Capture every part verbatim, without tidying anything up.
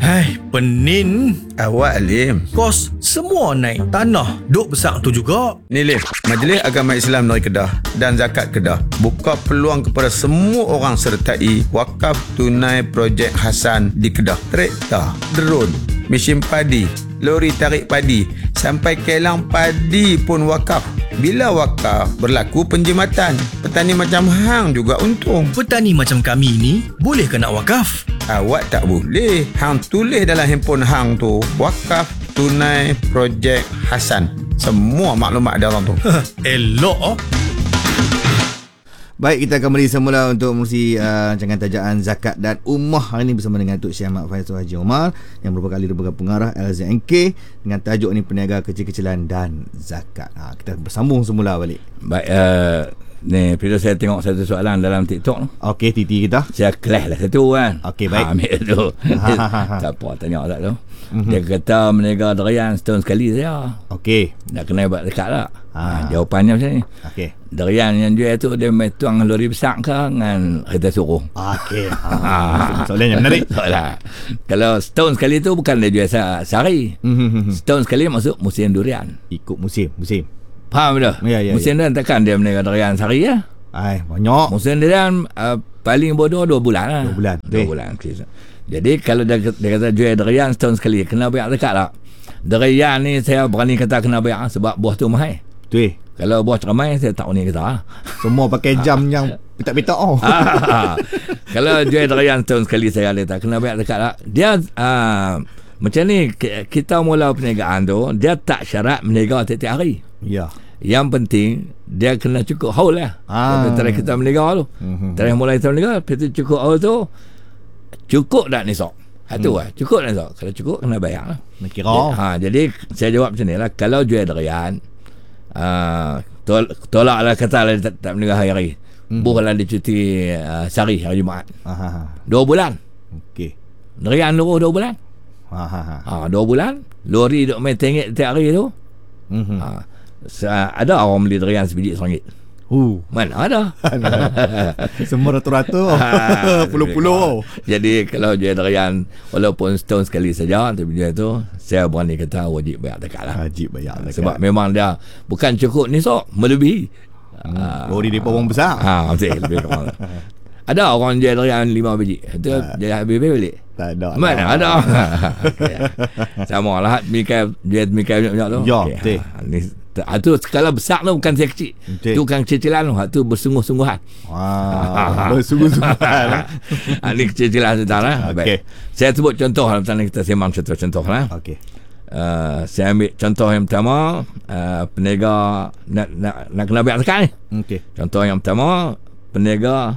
Hai, penin. Awak Lim. Kos semua naik. Tanah duk besar tu juga. Ni Lim, Majlis Agama Islam Negeri Kedah dan Zakat Kedah buka peluang kepada semua orang sertai wakaf tunai projek Hasan di Kedah. Traktor, drone, mesin padi, lori tarik padi, sampai kelang padi pun wakaf. Bila wakaf, berlaku penjimatan. Petani macam hang juga untung. Petani macam kami ni boleh ke nak wakaf? Awak tak boleh. Hang tulis dalam handphone hang tu, wakaf tunai projek Hasan. Semua maklumat ada orang tu. Elok oh. Baik, kita kembali semula untuk mengurusi uh, rancangan tajaan zakat dan ummah hari ini bersama dengan Datuk Syekh Ahmad Faizal Haji Omar yang merupakan ahli lembaga pengarah L Z N K dengan tajuk ni peniaga kecil-kecilan dan zakat. Ha, kita bersambung semula balik. Baik, uh, ni bila saya tengok satu soalan dalam TikTok tu. Okey, titi kita. Saya kelas lah satu kan. Okey, baik. Ha, ambil tu. Tak apa, tanya tak tu. Mm-hmm. Dia kata meniaga durian setahun sekali saja. Okey. Nak kena buat dekat tak? Ha. Ha, jawapannya macam ni. Okey. Durian yang jual tu dia main tuang lori besar ke dengan kereta suruh. Okey. Ha. Soalan yang menarik. Soalan. Kalau setahun sekali tu bukan dia jual sehari. Mm-hmm. Setahun sekali masuk musim durian. Ikut musim, musim. Faham tak? Ya, ya, musim ya. durian takkan dia meniaga durian sehari ya? Ai, banyak. Musim durian uh, paling bodoh dua bulan lah. Dua bulan. Dua bulan. Jadi kalau dia, dia kata jual durian setahun sekali, kena bayar zakat tak? Durian ni saya berani kata kena bayar sebab buah tu mahal. Tu eh. Kalau buah ceramai saya tak ni kata. Semua pakai jam yang petak-petak oh. Kalau jual durian setahun sekali saya kata kena bayar zakat tak? Dia uh, macam ni, kita mula perniagaan tu, dia tak syarat meniaga tiap-tiap hari. Ya. Yang penting dia kena cukup haul lah. Ah. Tarikh kita meniaga tu. Mm-hmm. Tarikh mulai kita meniaga, kita cukup haul tu. Cukup tak nisab? Ha tu lah, cukup tak nisab. Kalau cukup kena bayar lah. Nak kira. Ha, jadi saya jawab macam ni lah. Kalau jual durian, uh, tol, tolak lah kata lah tak, tak meniaga hari-hari. Mm-hmm. Bukanlah dia cuti uh, sehari hari Jumaat. Aha. Dua bulan. Okey. Durian luruh dua bulan. Aha. Ha, dua bulan. Lori duk main tengik tiap hari tu. Mm-hmm. Ha, ada orang beli durian sebiji seringgit. Uh. Mana ada. Semua ratus-ratus. Puluh-puluh. Jadi kalau jual durian walaupun setahun sekali saja, tapi jual tu saya berani kata wajib bayar zakat lah. Wajib bayar zakat. Sebab memang dia bukan cukup nisab, melebihi. Hmm. Lori dia pun besar. Ha, betul. Lebih kurang. Ada orang jual durian lima biji. Itu dia habis-habis balik. Tak ada. Mana lah. Ada. Okay. Sama lah Mikai jual Mikai banyak-banyak tu. Ya, okay. betul. Ha, ni itu skala besar tu bukan saya kecil. Betul. Tu bukan kecil-kecilan tu. Itu bersungguh-sungguhan. Wah, bersungguh-sungguhan. Ini kecil-kecilan sedang lah. Okay. Saya sebut contoh lah. Misalnya kita sembang contoh-contoh lah. Okey. Uh, saya ambil contoh yang pertama, uh, peniaga nak, nak, nak kena bayar zakat ni. Okey. Contoh yang pertama, peniaga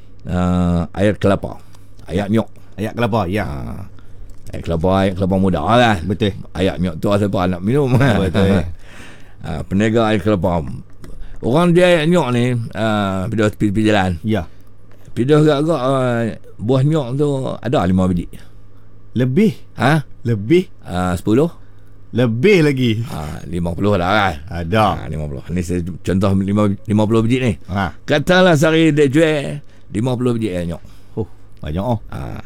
uh, air kelapa, air miok. Air kelapa, ya. Uh, air kelapa, air kelapa muda lah. Betul. Air miok tu siapa nak minum. Betul. uh, peniaga air kelapa. Orang dia air miok ni, uh, pidah tepi-tepi jalan. Ya. Pidah agak-agak uh, buah miok tu ada lima biji. Lebih. Ha? Lebih. Uh, sepuluh. Lebih lagi. Ha, lima puluh lah kan. Ada. Ha, lima puluh. Ni saya contoh lima, lima puluh biji ni. Ha. Katalah sehari dia jual lima puluh biji air nyok. Oh, banyak oh. Ha.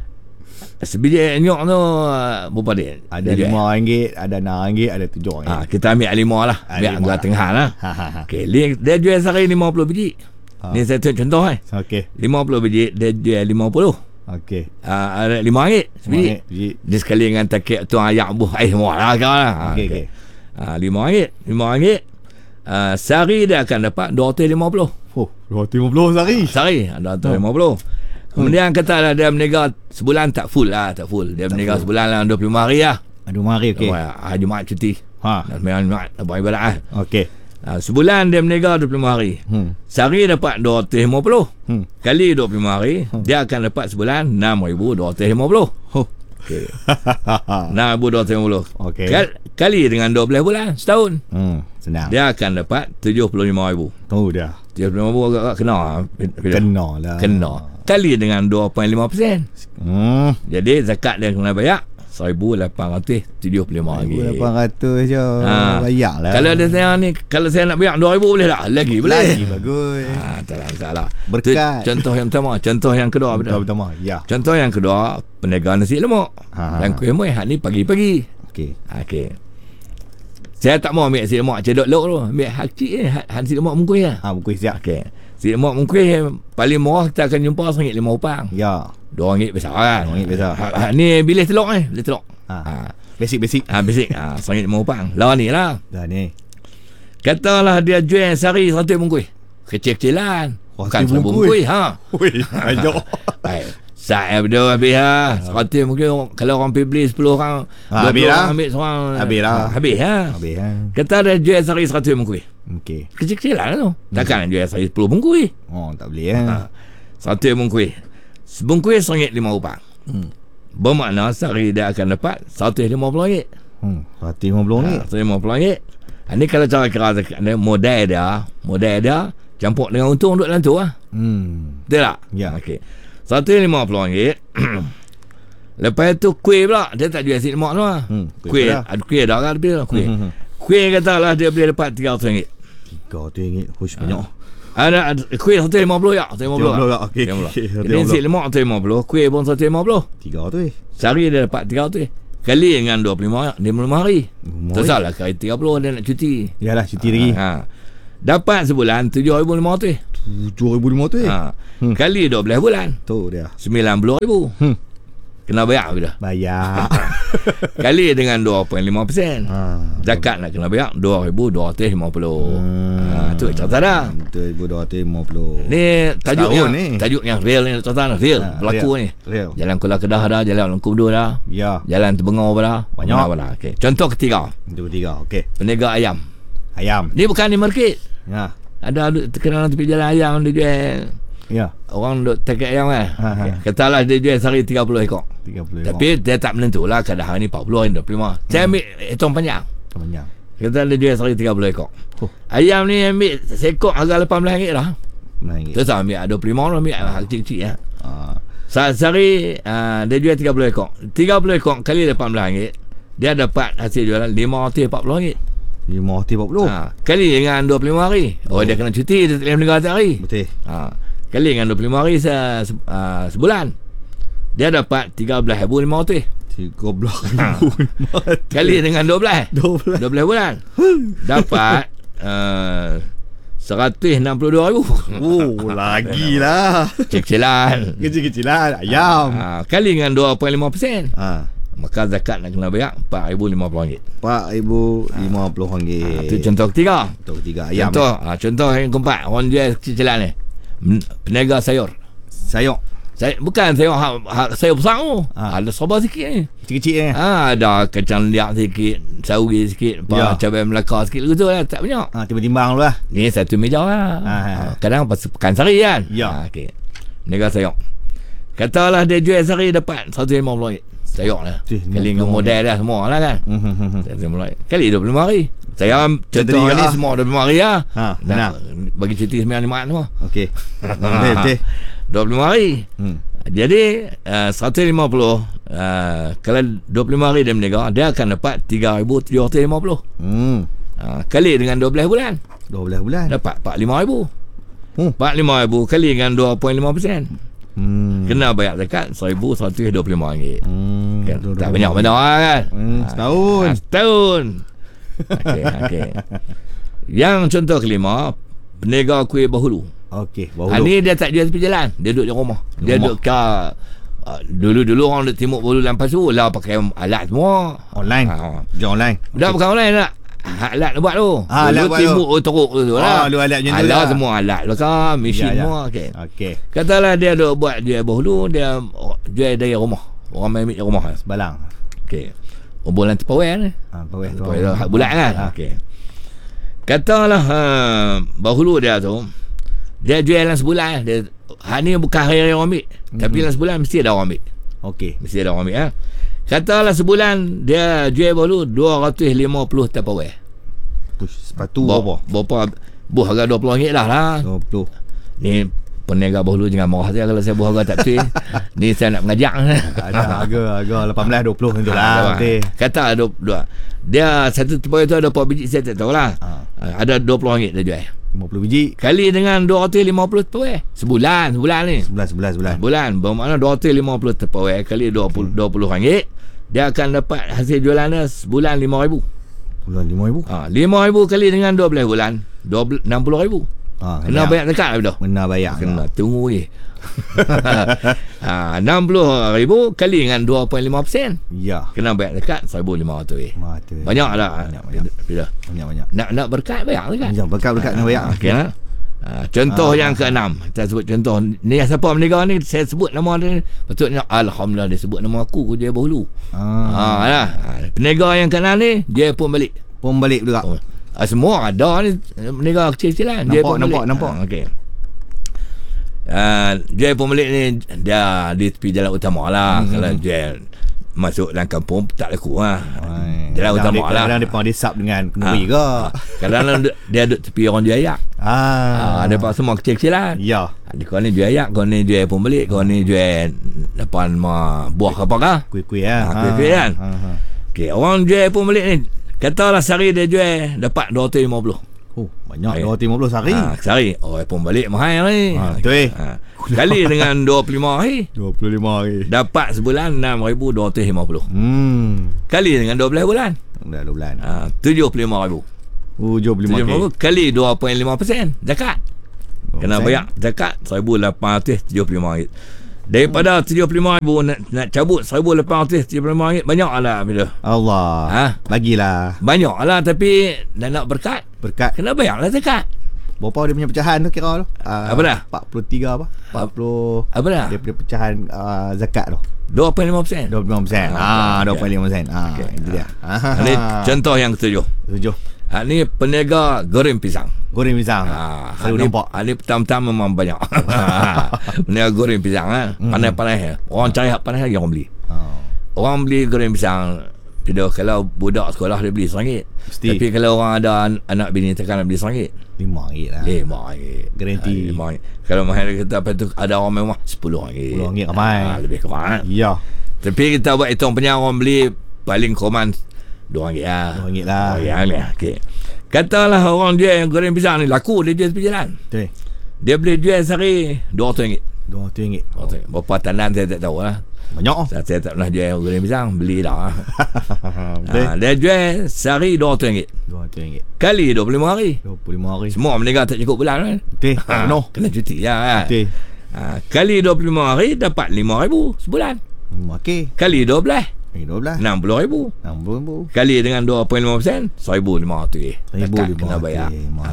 Sebiji air nyok tu berapa dia? Ada lima ringgit, ada enam ringgit, ada tujuh ringgit. Ha, kita ambil lima lah. Ambil anggaran tengah lah. Ha, ha, ha. Okay, dia jual sehari lima puluh biji. Ha. Ni saya tunjuk contoh eh. Okey. lima puluh biji, dia jual lima puluh. Okey. Uh, ada lima ringgit sebiji. Dia sekali dengan takik tuang ayak buh air semua lah kawan lah. Okey, okey. Uh, lima ringgit. lima ringgit. Uh, sehari dia akan dapat dua ratus lima puluh. Oh, dua ratus lima puluh sehari. Sehari dua ratus lima puluh. Kemudian hmm. katalah dia meniaga sebulan tak full lah, tak full. Dia meniaga sebulan lah dua puluh lima hari lah. dua puluh lima hari, okey. Uh, Jumaat cuti. Ha. Dan sembahyang Jumaat buat ibadat lah. Okey. Uh, sebulan dia meniaga dua puluh lima hari. Hmm. Sehari dapat dua ratus lima puluh. Hmm. Kali dua puluh lima hari, hmm. dia akan dapat sebulan enam ribu dua ratus lima puluh. Oh. Okey. enam ribu dua ratus lima puluh. Okey. Kal- kali dengan dua belas bulan setahun. Hmm, senang. Dia akan dapat tujuh puluh lima ribu. Oh dah. tujuh puluh lima ribu agak-agak kena. Kena lah. Kena. Kali dengan dua perpuluhan lima peratus. Hmm. Jadi zakat dia kena bayar seribu lapan ratus tujuh puluh lima ringgit. lapan ratus je. Ha. Bayar lah. Kalau ada saya ni, kalau saya nak bayar dua ribu boleh tak? Lagi boleh. Lagi bagus. Ha, tak ada masalah. Berkat. Tu contoh yang pertama. Contoh yang kedua. Betul pertama. Ya. Contoh yang kedua, perniagaan nasi lemak. Ha. Dan kuih muih, hak ni pagi-pagi. Okey. Okey. Saya tak mau ambil nasi lemak cedok lok tu. Ambil hak cik ni, hak nasi lemak mengkuih lah. Ha, buku siap. Okey. Nasi lemak mengkuih paling murah kita akan jumpa satu ringgit lima upang. Ya. dua ringgit besar kan. dua ringgit besar. Hak, hak ni bilis telur ni, bilis telur. Ha. Ha. Basic-basic. Ha, basic. Ha, satu ringgit lima upang. Lawan ni lah. Dah ni. Katalah dia jual sehari seratus bungkus. Kecil-kecilan. Bukan seratus seribu bungkus. bungkus. Ha. Woi, banyak. Baik. Saya berdua habis lah. Seratus mungkin kalau orang pergi beli sepuluh orang. Ha, dua puluh habis lah. orang ambil seorang. Habis lah. Ha, habis lah. Habis ha. Kata dia jual sehari seratus bungkus. Okey. Kecil-kecilan lah tu. Takkan nak jual sehari sepuluh bungkus. Oh, tak boleh ya. Ha. Seratus bungkus. Sebungkus satu ringgit lima upang. Hmm. Bermakna sehari dia akan dapat seratus lima puluh ringgit. Hmm, seratus lima puluh ringgit. Ha, seratus lima puluh ringgit. Ini kalau cara kira zakat dia, modal dia, modal dia campur dengan untung duduk dalam tu lah. Hmm. Betul tak? Ya. Okey. seratus lima puluh ringgit. Lepas tu kuih pula. Dia tak jual nasi lemak tu lah. Hmm, kuih Kuih. pula. Ada kuih dah kan. Kuih. Kuih, Hmm, hmm, kuih katalah dia boleh dapat tiga ratus ringgit. tiga ratus ringgit. Hush banyak. Ada, ada kuih seratus lima puluh ya. seratus lima puluh. lima puluh tak? Okey, seratus lima puluh. okey, seratus Jadi lima puluh. nasi lemak seratus lima puluh. Kuih pun seratus lima puluh. tiga ratus eh. Sehari dia dapat tiga ratus. Kali dengan dua puluh lima, lima puluh lima hari. Lima Tak hari. salah. Kali tiga puluh dia nak cuti. Yalah, cuti lagi. Ha. Dapat sebulan tujuh ribu lima ratus. tujuh ribu lima ratus eh. Ha. Hmm. Kali dua belas bulan Tu dia. sembilan puluh ribu. Hmm. Kena bayar sudah. Bayar. Kali dengan dua perpuluhan lima peratus. Ha. Zakat nak kena bayar dua ribu dua ratus lima puluh. Hmm. Ha, tu cerita dah. dua ribu dua ratus lima puluh. Ni tajuk Setahun yang ni. tajuk yang real ni cerita dah. Real Ha, berlaku real. ni. Real. Jalan Kuala Kedah dah, jalan Lengkung Dua dah, Ya. jalan Terbengau dah. Banyak. Mana-mana. Okey. Contoh ketiga, Itu ketiga. Okey. peniaga ayam. Ayam. Ni bukan di market. Ya. Ada terkenal tepi jalan ayam dia jual. Ya. Orang duk takat ayam kan. Ha, ha. Katalah dia jual sehari tiga puluh ekor. tiga puluh. Tapi dia tak menentu lah. Kadang hari ni empat puluh, dua puluh lima. Saya ambil hitung panjang. Kemenjang. Kita dia jual sehari tiga puluh ekor. Oh. Ayam ni ambil seekor harga lapan belas ringgit dah. Ringgit. Terus ambil dua puluh lima orang ambil harga kecil-kecil ya. Ah. Sehari uh, dia jual tiga puluh ekor. tiga puluh ekor kali lapan belas ringgit. Dia dapat hasil jualan lima ratus empat puluh ringgit. lima ratus empat puluh. Ha, kali dengan dua puluh lima hari. Oh, Oh. dia kena cuti, dia tak boleh meninggal setiap hari. Betul. Ha, kali dengan dua puluh lima hari se, se, uh, sebulan. Dia dapat tiga belas ribu lima ratus. tiga belas Ha. ribu. Kali dengan dua belas. dua belas. dua belas bulan. Dapat uh, seratus enam puluh dua ribu. Oh, lagilah. Kecil-kecilan. Kecil-kecilan ayam. Ha, kali dengan dua perpuluhan lima peratus. Ha. Maka zakat nak kena bayar empat ribu lima puluh ringgit. empat ribu lima puluh Ha, ringgit. itu contoh ketiga. Contoh ketiga ayam. Contoh, ha, contoh yang keempat, orang jual kecil-kecilan ni. Men- Peniaga sayur. Sayur. Saya bukan sayur ha, ha, sayur besar tu. Ha. Ada soba sikit ni. Kecil-kecil ni. Ha, ada kacang liak sikit, sawi sikit, apa, Ya. cabai Melaka sikit gitu lah, tak banyak. Ha, timbang-timbang dulu lah. Ni satu meja lah. Ha, ha. Ha, kadang pas pekan sehari kan. Ya. Ha, okey. Peniaga sayur. Katalah dia jual sehari dapat seratus lima puluh ringgit. Sayur lah. Seratus lima Kali dengan puluh modal dah semua lah kan. Hmm. seratus lima puluh ringgit. Kali dua puluh lima hari. Saya contoh tiga ni lah. semua dua puluh lima hari lah. Ha, benar. Nak bagi cuti sembilan lima semua. Okey. Betul, betul. dua puluh lima hari. Hmm. Jadi uh, seratus lima puluh uh, kalau dua puluh lima hari dia berniaga, dia akan dapat tiga ribu tujuh ratus lima puluh. Hmm. Uh, kali dengan dua belas bulan dua belas bulan. dapat empat puluh lima ribu. Hmm. empat puluh lima ribu kali dengan dua perpuluhan lima peratus. Hmm. Kena bayar zakat seribu seratus dua puluh lima ringgit. Hmm. Kan? Dua- Tak dua- banyak mana kan? Hmm, Ah, setahun. ah, Setahun. Okey, okey. Yang contoh kelima, peniaga kuih bahulu. Okey, Ha, baru. ni dia tak jual tepi jalan. Dia duduk di rumah. Dia Rumah. duduk ke uh, dulu-dulu orang duduk timuk bahulu lampas tu lah pakai alat semua. Online. Ha. Dia online. Dah bukan online tak. Alat dia buat tu. Ah, alat Dulu buat timuk tu teruk tu lah. Oh, lu alat macam tu Alat lah. semua alat belakang, mesin Ya, ya. semua. Okey. Okey. Katalah dia duk buat jual bahulu, dia oh, jual dari rumah. Orang main ambil dari rumah. Balang. Okey. Oh, bulan terpawai ni. Ha, pawai tu. Terpawai tu hak bulan kan. Ha. Okey. Katalah ha, bahulu dia tu dia jual dalam sebulan. Dia hak ni bukan hari-hari orang ambil. Hmm. Tapi dalam sebulan mesti ada orang ambil. Okey. Mesti ada orang ambil ha. Katalah sebulan dia jual bahulu dua ratus lima puluh terpawai. Push sepatu berapa? Berapa? Buh harga dua puluh ringgit dah lah. dua puluh. Ni peniaga Bahulu jangan marah saya kalau saya buah harga tak betul. Ni saya nak mengajak. Ada harga harga lapan belas dua puluh macam lah. Betul. Kata dua puluh. Dia satu tepoi tu ada berapa biji saya tak tahulah. Ha. Ada dua puluh ringgit dia jual. lima puluh biji kali dengan dua ratus lima puluh tepoi. Sebulan, sebulan ni. Sebulan sebulan sebulan. Bulan. Bermakna dua ratus lima puluh tepoi kali dua puluh dua puluh ringgit. Dia akan dapat hasil jualan dia sebulan lima ribu. Bulan lima ribu. Ha, lima ribu kali dengan dua belas bulan, enam puluh ribu. Ha, kena bayar dekat lah dah. Kena bayar. Kena lah. Tunggu je. ha, enam puluh ribu kali dengan dua perpuluhan lima peratus. Ya. Kena bayar dekat seribu lima ratus. Banyak lah. Banyak banyak. Bila? Banyak banyak. Nak nak berkat bayar dekat. Jangan berkat dekat kena bayar. Okey lah. Ha, contoh ha, yang keenam, kita sebut contoh ni yang siapa menegak ni, saya sebut nama dia, patutnya alhamdulillah dia sebut nama aku dia Bahulu. Ha, ha lah. Ha, penegak yang keenam ni dia pun balik. Pun balik juga. Oh. Ha, semua ada ni penegak kecil-kecilan dia pun nampak balik. nampak. Ha, okey. Uh, dia pun balik ni dia di tepi jalan utama lah. Hmm. Kalau dia masuk dalam kampung tak laku lah. Jalan utama lah. Kadang-kadang dia pun disap dengan kenduri ke. Kadang-kadang dia duduk tepi orang jual ayak. Ah. Dia pun semua kecil-kecilan. Ya. Kau ni jual ayak, kau ni jual pun balik, kau ni jual depan mah buah apa kah? Kuih-kuih lah. Ha, kuih-kuih kan. Okey, orang jual pun balik ni. Katalah sehari dia jual dapat dua ratus lima puluh. Oh, banyak dua ratus lima puluh sehari. Ha, sehari. Oh, pun balik mahal ni. Ha, betul eh. Ha. Kali dengan dua puluh lima hari. dua puluh lima hari. Dapat sebulan enam ribu dua ratus lima puluh. Hmm. Kali dengan dua belas bulan. Dah dua bulan. Ha, tujuh puluh lima ribu. tujuh puluh lima ribu. Kali dua perpuluhan lima peratus zakat. Kena bayar zakat seribu lapan ratus tujuh puluh lima ringgit. Daripada tujuh puluh lima ribu nak, nak cabut seribu lapan ratus tujuh puluh lima ringgit, banyak lah bila. Allah. Ha? Bagilah. Banyak lah, tapi nak nak berkat. Berkat. Kena bayar lah zakat. Berapa dia punya pecahan tu kira tu? Uh, apa dah? empat puluh tiga apa? empat puluh. Apa dah? Dia punya pecahan uh, zakat tu. dua perpuluhan lima peratus. dua puluh lima peratus. Ah, dua perpuluhan lima peratus. Ah, okay. Itu dia. Ini contoh yang ketujuh. Ketujuh. Ha, ni peniaga goreng pisang. Goreng pisang. Ha, selalu nampak. Ha, ni pertama-tama memang banyak. Peniaga goreng pisang kan. Hmm. Pandai-pandai. Orang cari hak pandai lagi orang beli. Oh. Orang beli goreng pisang. Bila kalau budak sekolah dia beli seringgit. Mesti. Tapi kalau orang ada anak bini tekan nak beli seringgit. lima ringgit lah. lima ringgit. Garanti. Ha, lima ringgit. Kalau mahal kita apa tu ada orang memang sepuluh ringgit. sepuluh ringgit ramai. Ha, lebih kurang. Ya. Tapi kita buat hitung punya orang beli paling kurang dua ringgit lah. dua ringgit lah. dua ringgit lah. Okey. Katalah orang dia yang goreng pisang ni laku, dia jual tepi jalan. Betul. Dia boleh jual sehari dua ratus ringgit. dua ratus ringgit. Oh. Berapa tandan saya tak tahu lah. Banyak oh. Saya, saya tak pernah jual goreng pisang, beli dah. ha, dia jual sehari dua ratus ringgit. dua ratus ringgit. Kali dua puluh lima hari. dua puluh lima hari. Semua menegak tak cukup bulan kan. Betul. Ha, no. Kena cuti ya kan. Betul. Ha, kali dua puluh lima hari dapat lima ribu sebulan. Okey. Kali dua belas. dua belas. enam puluh ribu. enam puluh ribu. Kali dengan dua perpuluhan lima peratus, seribu lima ratus. seribu lima ratus. Kena bayar.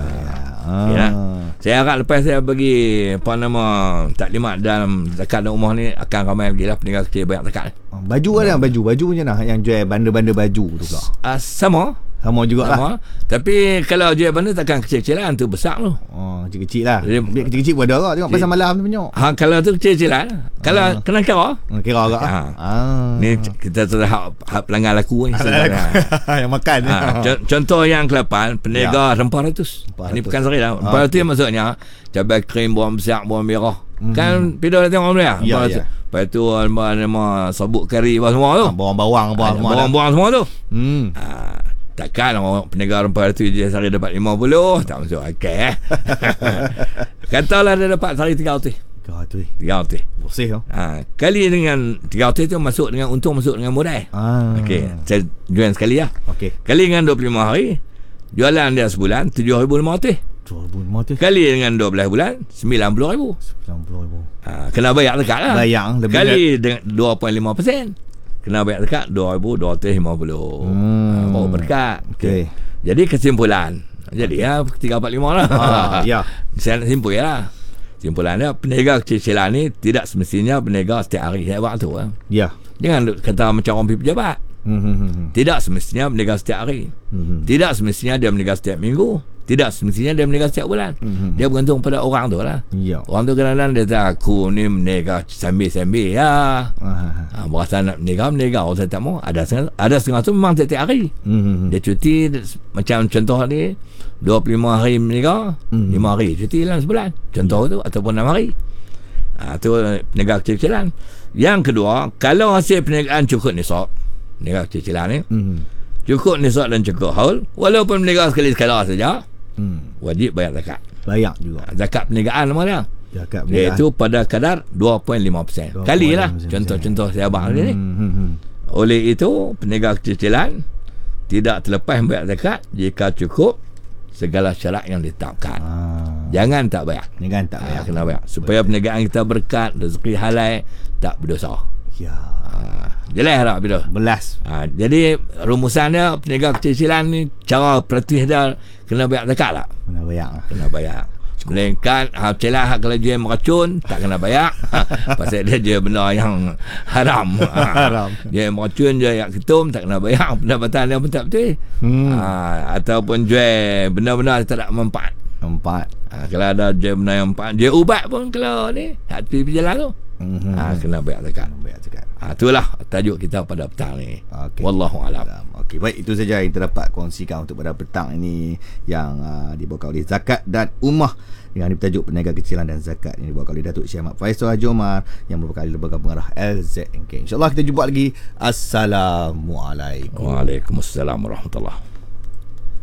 Ah. Ya. Saya harap lepas saya bagi apa nama taklimat dalam zakat dan umrah ni akan ramai lagi lah peniaga kecil bayar zakat. Baju ada baju baju macam mana yang jual banda-banda baju tu pula? Uh, sama. Sama jugalah. Sama. Tapi kalau jual banda takkan kecil-kecilan, tu besar tu. Oh, kecil-kecil lah. Dia, kecil-kecil pun ada tak? Tengok pasal malam tu banyak. Ha, kalau tu kecil-kecilan. Kalau ha. Kena kira. Kira agak ha. ah. Ni kita sudah hak, hak pelanggan laku ni. Yang makan. Ha. Contoh yang kelapan, peniaga ya. empat ratus. Ini bukan sehari lah. empat ratus ha, okay. Maksudnya cabai krim, bawang besar, bawang merah. Hmm. Kan pido dah tengok dia. Ya, ya. Lepas tu nama sabuk kari apa semua tu. Bawang-bawang apa semua. Bawang-bawang semua tu. Hmm. Ha. Takkan orang peniaga empat ratus dia sehari dapat lima puluh. Tak masuk akal eh. Katalah dia dapat sehari tiga ratus. tiga ratus. Bersih tu. Ha, kali dengan tiga ratus tu masuk dengan untung, masuk dengan modal. Ah. Okey, saya jual sekali lah. Okey. Kali dengan dua puluh lima hari, jualan dia sebulan tujuh ribu lima ratus. tujuh ribu lima ratus. Kali dengan dua belas bulan sembilan puluh ribu. sembilan puluh ribu. Ha, kena bayar dekat lah. Bayar lebih. Kali dengan dua perpuluhan lima peratus. Kena bayar dekat dua ribu dua ratus lima puluh. Hmm. Ha, baru berdekat. Okey. Jadi kesimpulan. Jadi ya tiga empat lima lah. Ha, ya. Saya nak simpul lah. Simpulan dia, peniaga kecil-kecilan ni tidak semestinya peniaga setiap hari. Saya buat tu lah. Ya. Jangan kata macam orang pergi pejabat. Hmm. Tidak semestinya berniaga setiap hari. Mm-hmm. Tidak semestinya dia berniaga setiap minggu. Tidak semestinya dia berniaga setiap bulan. Mm-hmm. Dia bergantung pada orang tu lah. Ya. Orang tu kadang-kadang dia tak, aku ni berniaga sambil-sambil ya. Ha, berasa nak berniaga, berniaga. Orang saya tak mau. Ada setengah, ada setengah tu memang setiap hari. Mm-hmm. Dia cuti macam contoh ni dua puluh lima hari berniaga, mm-hmm. lima hari cuti dalam sebulan. Contoh ya. tu ataupun enam hari. Ha, tu perniagaan kecil-kecilan. Yang kedua, kalau hasil perniagaan cukup nisab, perniagaan kecil-kecilan ni, hmm. cukup nisab dan cukup haul, walaupun perniagaan sekali-sekala saja, hmm. wajib bayar zakat. Bayar juga. Zakat perniagaan nama dia. Zakat perniagaan. Iaitu pada kadar dua perpuluhan lima peratus. Kalilah contoh-contoh saya abang hmm. ni. Hmm. Hmm. Oleh itu, perniagaan kecil-kecilan tidak terlepas bayar zakat jika cukup segala syarat yang ditetapkan. Ah. Jangan tak bayar. Jangan tak bayar. Ha, kena bayar. Supaya betul. Perniagaan kita berkat, rezeki halal, tak berdosa. Ya. Ha, jelas tak betul? Belas. Ha, jadi rumusan dia perniagaan kecil-kecilan ni cara praktis dia kena bayar zakat tak? Kena bayar. Kena bayar. Melainkan ha, celah kalau dia meracun tak kena bayar. Pasal dia dia benda yang haram. Ha, haram. Dia meracun, dia yak ketum tak kena bayar. Pendapatan dia pun tak betul. Hmm. Ha, ataupun jual benda-benda yang tak ada manfaat. Manfaat. Ha, kalau ada jual benda yang manfaat, dia ubat pun kalau ni hak pergi jalan tu. Mm-hmm. Ha, kena bayar zakat. Bayar zakat. Ha, itulah tajuk kita pada petang ni. Okay. Wallahu alam. Okey, baik, itu saja yang kita dapat kongsikan untuk pada petang ini yang uh, dibawakan oleh Zakat dan Ummah dengan bertajuk Perniagaan Kecilan dan Zakat yang dibawakan oleh Datuk Syed Ahmad Faizal Haji Omar yang merupakan ahli lembaga pengarah L Z N K. InsyaAllah kita jumpa lagi. Assalamualaikum. Waalaikumsalam warahmatullahi.